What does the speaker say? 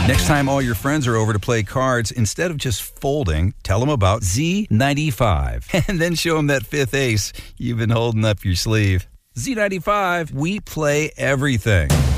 Next time all your friends are over to play cards, instead of just folding, tell them about Z95. And then show them that fifth ace you've been holding up your sleeve. Z95, we play everything.